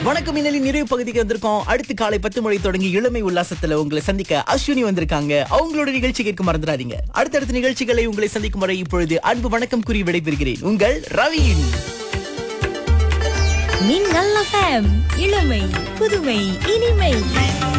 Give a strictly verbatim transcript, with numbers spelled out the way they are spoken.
வணக்கம் இந்நிலையின் நிறைவு பகுதிக்கு வந்திருக்கோம். அடுத்து காலை பத்து மணி தொடங்கி இளமை உல்லாசத்துல உங்களை சந்திக்க அஸ்வினி வந்திருக்காங்க. அவங்களோட நிகழ்ச்சி கேட்க மறந்துடாதீங்க. அடுத்தடுத்த நிகழ்ச்சிகளை உங்களை சந்திக்கும் வரை இப்பொழுது அன்பு வணக்கம் கூறி விடைபெறுகிறேன். உங்கள் ரவீன். மின்னல் எஃப்எம், இளமை புதுமை இனிமை.